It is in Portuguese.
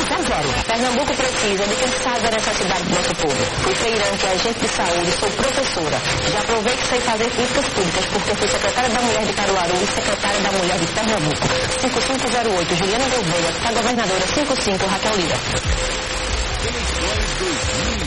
Isso é zero. Pernambuco precisa de quem sabe a necessidade do nosso povo. Fui feirante, agente de saúde, sou professora. Já provei que sei fazer políticas públicas porque fui secretária da Mulher de Caruaru e secretária da Mulher de Pernambuco. 5508, Juliana Gouveia, para governadora 55, Raquel Lira. Eleições 2020.